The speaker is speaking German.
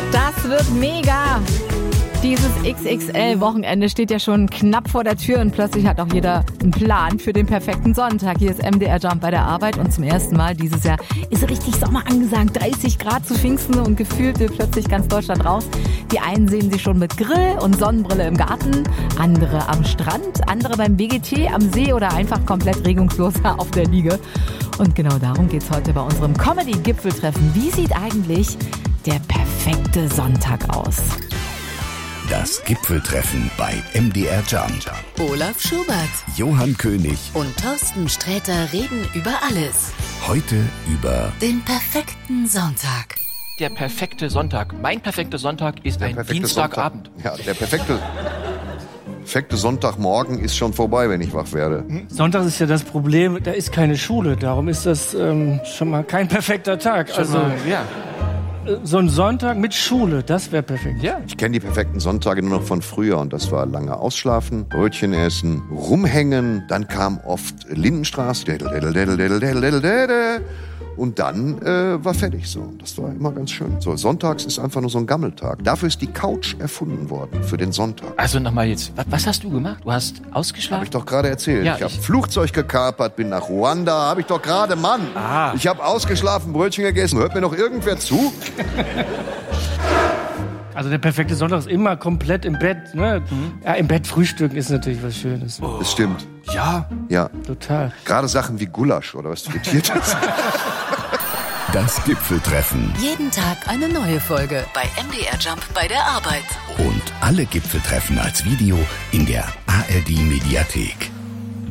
Das wird mega. Dieses XXL-Wochenende steht ja schon knapp vor der Tür und plötzlich hat auch jeder einen Plan für den perfekten Sonntag. Hier ist MDR Jump bei der Arbeit und zum ersten Mal dieses Jahr ist so richtig Sommer angesagt. 30 Grad zu Pfingsten und gefühlt will plötzlich ganz Deutschland raus. Die einen sehen sich schon mit Grill und Sonnenbrille im Garten, andere am Strand, andere beim BGT, am See oder einfach komplett regungslos auf der Liege. Und genau darum geht's heute bei unserem Comedy-Gipfeltreffen. Wie sieht eigentlich der perfekte Sonntag aus? Das Gipfeltreffen bei MDR Jump. Olaf Schubert, Johann König und Thorsten Sträter reden über alles. Heute über den perfekten Sonntag. Der perfekte Sonntag. Mein perfekter Sonntag ist ein Dienstagabend. Ja, der perfekte Sonntagmorgen ist schon vorbei, wenn ich wach werde. Sonntag ist ja das Problem, da ist keine Schule. Darum ist das schon mal kein perfekter Tag. So ein Sonntag mit Schule, das wäre perfekt. Ja. Ich kenne die perfekten Sonntage nur noch von früher und das war lange Ausschlafen, Brötchen essen, rumhängen, dann kam oft Lindenstraße, und dann war fertig so. Das war immer ganz schön. So, sonntags ist einfach nur so ein Gammeltag. Dafür ist die Couch erfunden worden, für den Sonntag. Also nochmal jetzt, was hast du gemacht? Du hast ausgeschlafen? Hab ich doch gerade erzählt. Ja, ich habe Flugzeug gekapert, bin nach Ruanda, habe ich doch gerade, Mann. Ah. Ich habe ausgeschlafen, Brötchen gegessen. Hört mir noch irgendwer zu? Also der perfekte Sonntag ist immer komplett im Bett. Ne? Ja, im Bett frühstücken ist natürlich was Schönes. Oh. Das stimmt. Ja. Ja. Total. Gerade Sachen wie Gulasch oder was frittiert ist. das Gipfeltreffen. Jeden Tag eine neue Folge bei MDR Jump bei der Arbeit. Und alle Gipfeltreffen als Video in der ARD Mediathek.